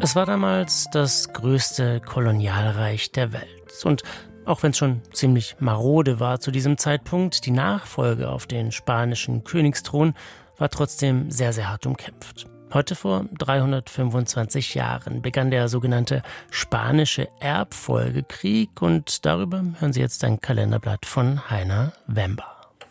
Es war damals das größte Kolonialreich der Welt. Und auch wenn es schon ziemlich marode war zu diesem Zeitpunkt, die Nachfolge auf den spanischen Königsthron war trotzdem sehr, sehr hart umkämpft. Heute vor 325 Jahren begann der sogenannte Spanische Erbfolgekrieg und darüber hören Sie jetzt ein Kalenderblatt von Heiner Wember.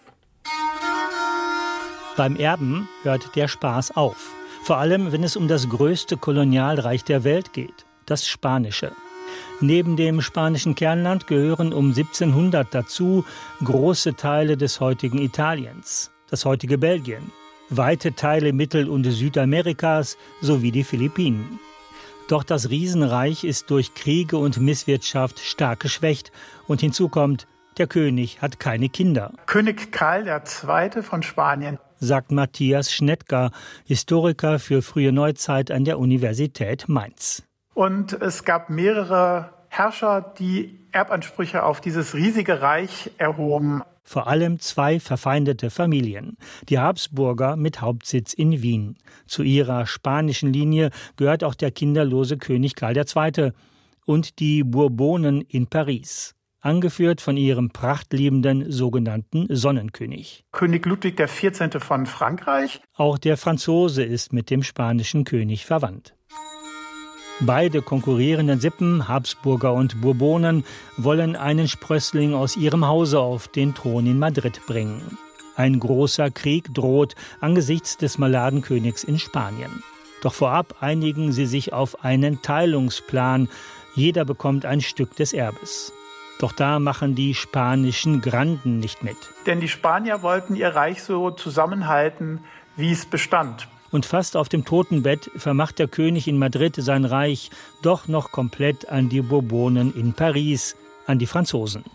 Beim Erben hört der Spaß auf. Vor allem, wenn es um das größte Kolonialreich der Welt geht, das Spanische. Neben dem spanischen Kernland gehören um 1700 dazu große Teile des heutigen Italiens, das heutige Belgien, weite Teile Mittel- und Südamerikas sowie die Philippinen. Doch das Riesenreich ist durch Kriege und Misswirtschaft stark geschwächt und hinzu kommt, der König hat keine Kinder. König Karl II. Von Spanien, sagt Matthias Schnettger, Historiker für frühe Neuzeit an der Universität Mainz. Und es gab mehrere Herrscher, die Erbansprüche auf dieses riesige Reich erhoben. Vor allem zwei verfeindete Familien, die Habsburger mit Hauptsitz in Wien. Zu ihrer spanischen Linie gehört auch der kinderlose König Karl II. Und die Bourbonen in Paris, angeführt von ihrem prachtliebenden sogenannten Sonnenkönig. König Ludwig XIV. Von Frankreich. Auch der Franzose ist mit dem spanischen König verwandt. Beide konkurrierenden Sippen, Habsburger und Bourbonen, wollen einen Sprössling aus ihrem Hause auf den Thron in Madrid bringen. Ein großer Krieg droht angesichts des Maladenkönigs in Spanien. Doch vorab einigen sie sich auf einen Teilungsplan. Jeder bekommt ein Stück des Erbes. Doch da machen die spanischen Granden nicht mit. Denn die Spanier wollten ihr Reich so zusammenhalten, wie es bestand. Und fast auf dem Totenbett vermacht der König in Madrid sein Reich doch noch komplett an die Bourbonen in Paris, an die Franzosen.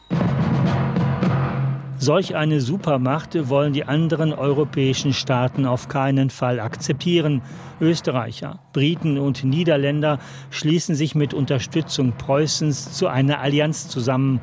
Solch eine Supermacht wollen die anderen europäischen Staaten auf keinen Fall akzeptieren. Österreicher, Briten und Niederländer schließen sich mit Unterstützung Preußens zu einer Allianz zusammen.